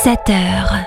7h.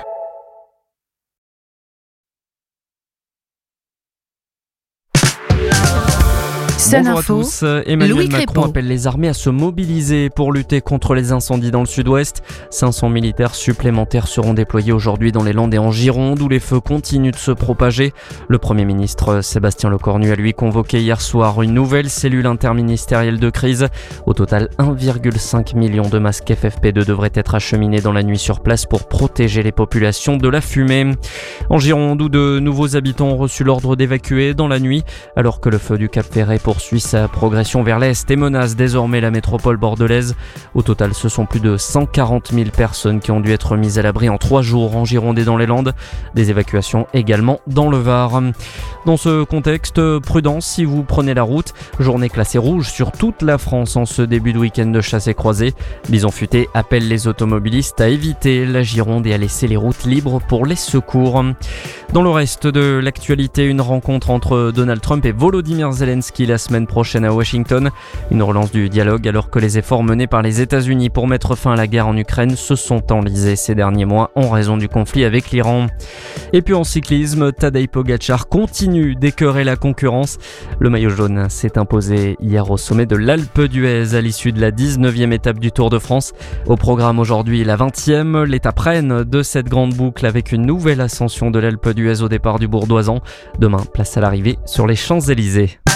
Bonjour à tous. Emmanuel Macron appelle les armées à se mobiliser pour lutter contre les incendies dans le sud-ouest. 500 militaires supplémentaires seront déployés aujourd'hui dans les Landes et en Gironde où les feux continuent de se propager. Le Premier ministre Sébastien Lecornu a lui convoqué hier soir une nouvelle cellule interministérielle de crise. Au total, 1,5 million de masques FFP2 devraient être acheminés dans la nuit sur place pour protéger les populations de la fumée. En Gironde, où de nouveaux habitants ont reçu l'ordre d'évacuer dans la nuit, alors que le feu du Cap-Ferret poursuit sa progression vers l'est et menace désormais la métropole bordelaise. Au total, ce sont plus de 140 000 personnes qui ont dû être mises à l'abri en 3 jours en Gironde et dans les Landes. Des évacuations également dans le Var. Dans ce contexte, prudence si vous prenez la route. Journée classée rouge sur toute la France en ce début de week-end de chasse et croisée. Bison Futé appelle les automobilistes à éviter la Gironde et à laisser les routes libres pour les secours. Dans le reste de l'actualité, une rencontre entre Donald Trump et Volodymyr Zelensky la semaine prochaine à Washington. Une relance du dialogue alors que les efforts menés par les États-Unis pour mettre fin à la guerre en Ukraine se sont enlisés ces derniers mois en raison du conflit avec l'Iran. Et puis en cyclisme, Tadej Pogačar continue d'écœurer la concurrence. Le maillot jaune s'est imposé hier au sommet de l'Alpe d'Huez à l'issue de la 19e étape du Tour de France. Au programme aujourd'hui, la 20e, l'étape reine de cette grande boucle avec une nouvelle ascension de l'Alpe d'Huez au départ du Bourdoisan. Demain, place à l'arrivée sur les Champs-Élysées.